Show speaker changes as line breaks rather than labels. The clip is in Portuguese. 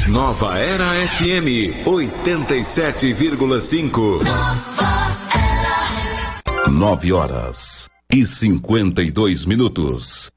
Nova Era FM 87,5. 9 horas e 52 minutos.